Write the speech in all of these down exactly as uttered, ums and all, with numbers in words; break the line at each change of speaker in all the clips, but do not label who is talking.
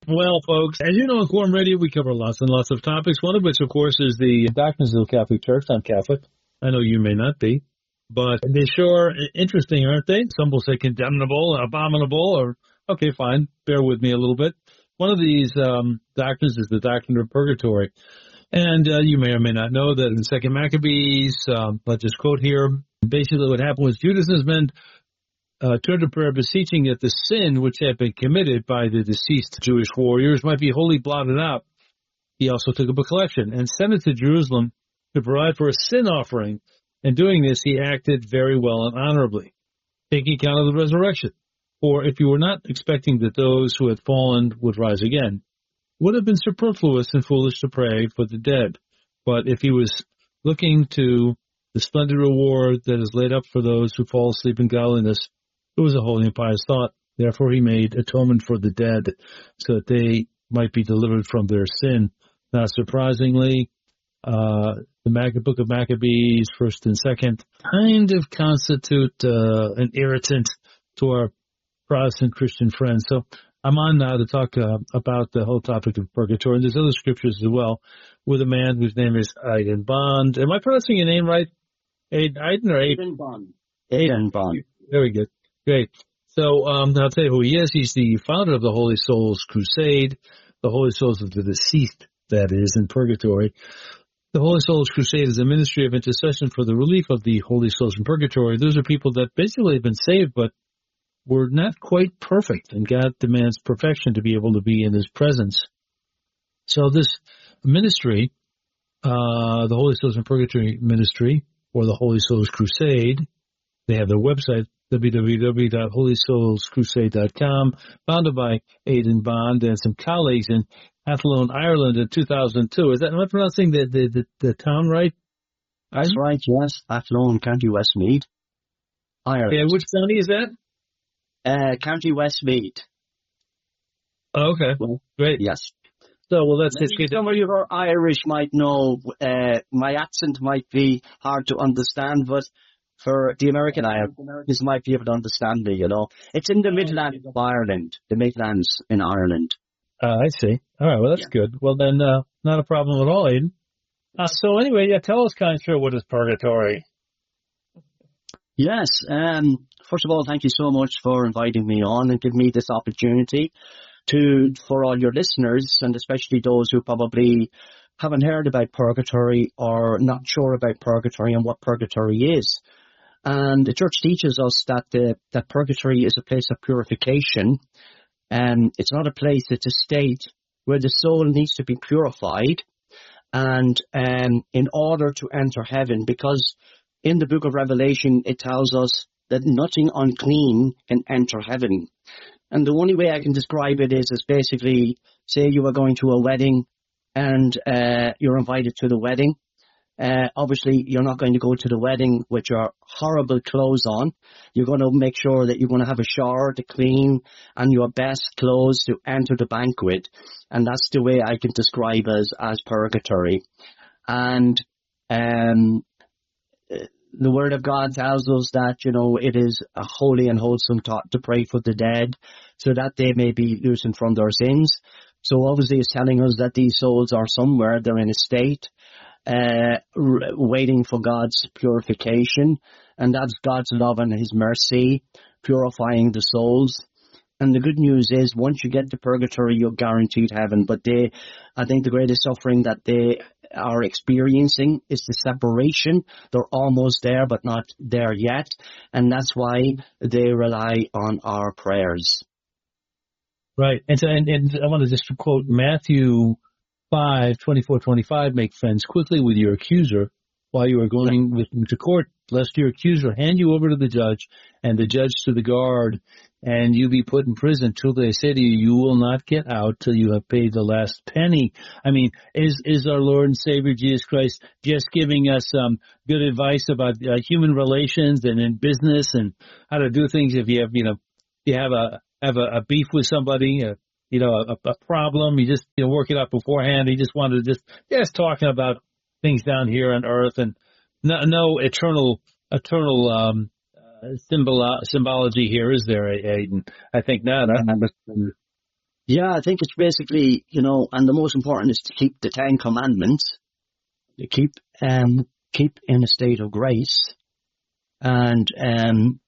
Well, folks, as you know, on Quorum Radio, we cover lots and lots of topics, one of which, of course, is the doctrines of the Catholic Church. I'm Catholic. I know you may not be, but they sure are interesting, aren't they? Some will say condemnable, abominable, or, okay, fine, bear with me a little bit. One of these um, doctrines is the doctrine of purgatory. And uh, you may or may not know that in Second Maccabees, um, let's just quote here, basically what happened was Judas's men Uh, turned to prayer, beseeching that the sin which had been committed by the deceased Jewish warriors might be wholly blotted out. He also took up a collection and sent it to Jerusalem to provide for a sin offering. In doing this, he acted very well and honorably, taking account of the resurrection. For if you were not expecting that those who had fallen would rise again, it would have been superfluous and foolish to pray for the dead. But if he was looking to the splendid reward that is laid up for those who fall asleep in godliness, it was a holy and pious thought. Therefore, he made atonement for the dead so that they might be delivered from their sin. Not surprisingly, uh, the Mac- book of Maccabees, first and second, kind of constitute uh, an irritant to our Protestant Christian friends. So I'm on now to talk uh, about the whole topic of purgatory. And there's other scriptures as well with a man whose name is Aidan Bond. Am I pronouncing your name right? Aidan or Aidan?
Aidan Bond. Aidan Bond.
Very good. Great. So um, I'll tell you who he is. He's the founder of the Holy Souls Crusade, the Holy Souls of the deceased, that is, in purgatory. The Holy Souls Crusade is a ministry of intercession for the relief of the Holy Souls in purgatory. Those are people that basically have been saved, but were not quite perfect, and God demands perfection to be able to be in His presence. So this ministry, uh, the Holy Souls in Purgatory Ministry, or the Holy Souls Crusade, they have their website, w w w dot holy souls crusade dot com, founded by Aidan Bond and some colleagues in Athlone, Ireland in two thousand two. Is that, am I pronouncing the, the, the, the town right?
That's right, yes. Athlone, County Westmeath, Ireland.
Yeah, which county is that?
Uh, County Westmeath.
Oh, okay,
well,
great.
Yes.
So, well, that's
Maybe
it.
Some of you who are Irish might know uh, my accent might be hard to understand, but for the American Irish might be able to understand me, you know. It's in the Midlands of Ireland, the Midlands in Ireland.
Uh, I see. All right, well, that's yeah. good. Well, then, uh, not a problem at all, Aidan. Uh, so anyway, yeah, tell us kind of sure what is purgatory.
Yes. Um, first of all, thank you so much for inviting me on and giving me this opportunity to, for all your listeners, and especially those who probably haven't heard about purgatory or not sure about purgatory and what purgatory is. And the church teaches us that the, that purgatory is a place of purification. And it's not a place, it's a state where the soul needs to be purified. And um, in order to enter heaven, because in the book of Revelation, it tells us that nothing unclean can enter heaven. And the only way I can describe it is, is basically, say you are going to a wedding and uh, you're invited to the wedding. Uh, obviously, you're not going to go to the wedding with your horrible clothes on. You're going to make sure that you're going to have a shower to clean and your best clothes to enter the banquet. And that's the way I can describe as, as purgatory. And um, the Word of God tells us that, you know, it is a holy and wholesome thought to pray for the dead so that they may be loosened from their sins. So obviously it's telling us that these souls are somewhere, they're in a state Uh, r- waiting for God's purification, and that's God's love and His mercy purifying the souls. And the good news is, once you get to purgatory, you're guaranteed heaven. But they, I think the greatest suffering that they are experiencing is the separation. They're almost there, but not there yet. And that's why they rely on our prayers.
Right. And so, and, and I want to just quote Matthew five, twenty-four, twenty-five, make friends quickly with your accuser while you are going with him to court, lest your accuser hand you over to the judge and the judge to the guard, and you be put in prison till they say to you, you will not get out till you have paid the last penny. I mean, is, is our Lord and Savior Jesus Christ just giving us um, good advice about uh, human relations and in business and how to do things if you have, you know, you have a, have a, a beef with somebody, uh, you know, a, a problem, you just, you know, work it out beforehand. He just wanted to just, just talking about things down here on earth and no, no eternal, eternal, um, uh, symbol, symbology here, is there, Aidan? I think not. Huh?
Yeah, I think it's basically, you know, and the most important is to keep the Ten Commandments, to keep um keep in a state of grace, and um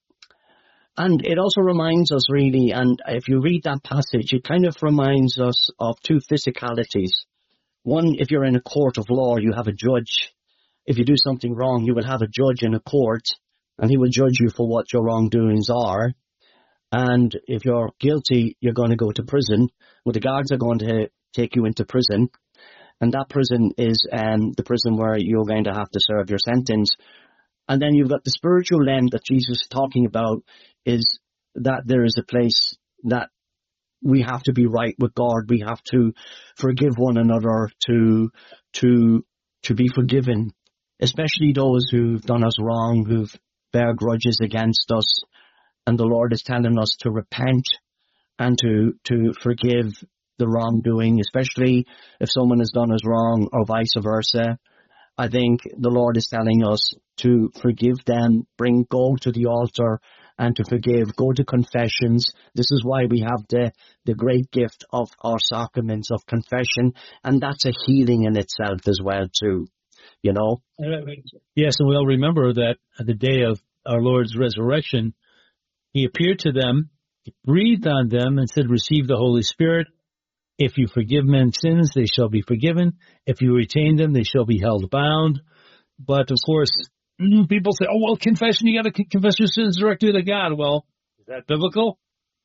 and it also reminds us really, and if you read that passage, it kind of reminds us of two physicalities. One, if you're in a court of law, you have a judge. If you do something wrong, you will have a judge in a court, and he will judge you for what your wrongdoings are. And if you're guilty, you're going to go to prison. Well, the guards are going to take you into prison. And that prison is um, the prison where you're going to have to serve your sentence. And then you've got the spiritual end that Jesus is talking about, is that there is a place that we have to be right with God. We have to forgive one another, to to to be forgiven, especially those who've done us wrong, who've bear grudges against us. And the Lord is telling us to repent and to, to forgive the wrongdoing, especially if someone has done us wrong or vice versa. I think the Lord is telling us to forgive them, bring, go to the altar and to forgive, go to confessions. This is why we have the, the great gift of our sacraments of confession. And that's a healing in itself as well too, you know?
Yes, and we'll remember that at the day of our Lord's resurrection, he appeared to them, breathed on them, and said, receive the Holy Spirit. If you forgive men's sins, they shall be forgiven. If you retain them, they shall be held bound. But, of course, people say, oh, well, confession, you got to confess your sins directly to God. Well, is that biblical?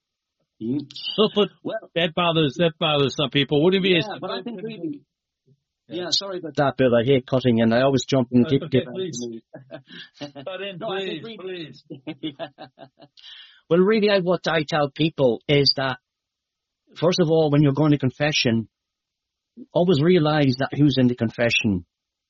Mm.
But well, that bothers that bothers some people. What do you mean?
Yeah, but I think really... Yeah, sorry about that, Bill. I hate cutting in. I always jump in. Keep,
okay, please. Cut in,
no,
please,
really,
please.
Yeah. Well, really, I, what I tell people is that, first of all, when you're going to confession, always realize that who's in the confession?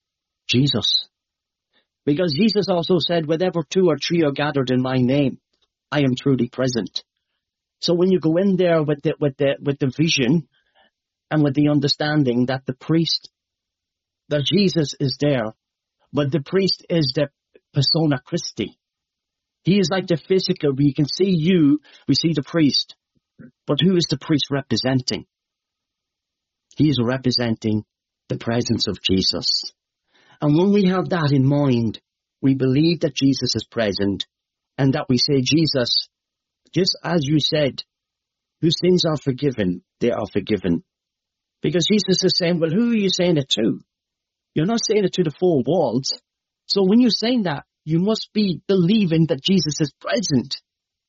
Jesus. Because Jesus also said, wherever two or three are gathered in my name, I am truly present. So when you go in there with the, with the, with the vision and with the understanding that the priest, that Jesus is there, but the priest is the persona Christi. He is like the physical. We can see you, we see the priest. But who is the priest representing? He is representing the presence of Jesus. And when we have that in mind, we believe that Jesus is present and that we say, Jesus, just as you said, whose sins are forgiven, they are forgiven. Because Jesus is saying, well, who are you saying it to? You're not saying it to the four walls. So when you're saying that, you must be believing that Jesus is present.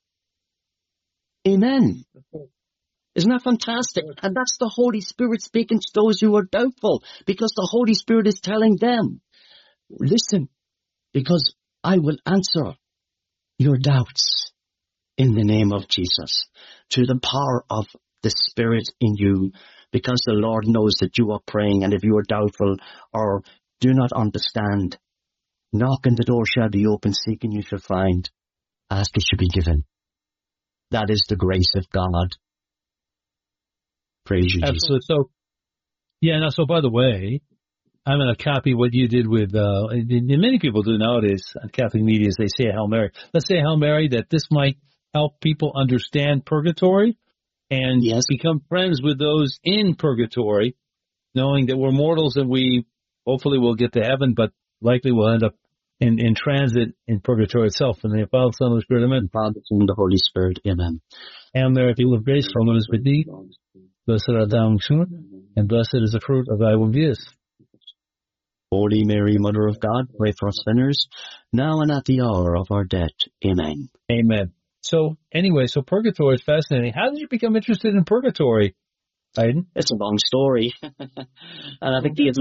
Amen. Isn't that fantastic? And that's the Holy Spirit speaking to those who are doubtful, because the Holy Spirit is telling them, listen, because I will answer your doubts in the name of Jesus, to the power of the Spirit in you, because the Lord knows that you are praying, and if you are doubtful or do not understand, knock and the door shall be open, seek and you shall find, ask it shall be given. That is the grace of God. Praise you,
Absolutely. Jesus. So, yeah, now, so by the way, I'm going to copy what you did with, uh, and many people do nowadays on Catholic media, they say Hail Mary. Let's say Hail Mary, that this might help people understand purgatory and
yes.
become friends with those in purgatory, knowing that we're mortals and we hopefully will get to heaven, but likely we'll end up in, in transit in purgatory itself. In the name of the Father, Son, and the Spirit, amen.
Father, Son, and the Holy Spirit, amen.
Hail Mary, full of grace, the Lord is with thee. Blessed art thou amongst women, and blessed is the fruit of thy womb, Jesus.
Holy Mary, Mother of God, pray for us sinners, now and at the hour of our death. Amen.
Amen. So, anyway, so purgatory is fascinating. How did you become interested in purgatory, Aiden?
It's a long story. And I think the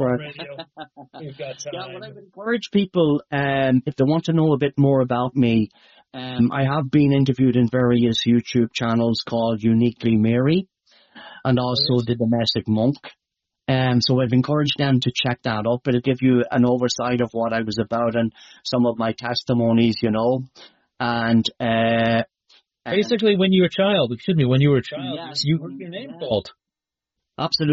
Yeah, well, I would encourage people, um, if they want to know a bit more about me, um, I have been interviewed in various YouTube channels called Uniquely Mary, and also the Domestic Monk. Um, so I've encouraged them to check that up. It'll give you an oversight of what I was about and some of my testimonies, you know. And uh,
basically, when you were a child, excuse me, when you were a child,
yes,
you heard your name called.
Absolutely.